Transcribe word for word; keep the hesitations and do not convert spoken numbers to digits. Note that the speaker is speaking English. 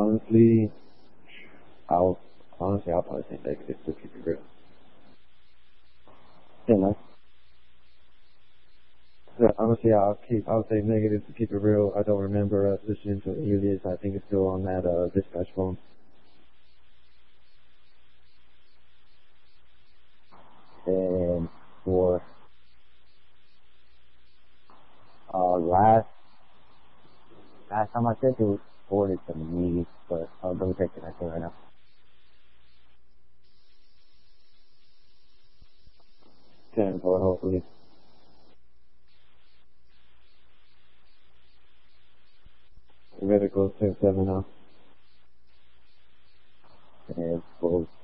honestly, I'll honestly I'll probably say negative to keep it real. Yeah, man. Yeah, honestly, I'll keep I'll say negative to keep it real. I don't remember uh, listening to Alias. I think it's still on that uh, dispatch phone. And for uh last last time I checked, it was forwarded to me, but I'll double check it. I think right now. Ten for hopefully. Medical ten seven now. And for